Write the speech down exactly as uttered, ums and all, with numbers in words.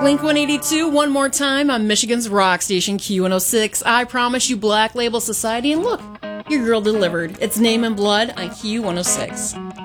Blink one eighty-two, one more time on Michigan's rock station Q one oh six. I promise you, Black Label Society, and look, your girl delivered. It's Name and Blood on Q one oh six.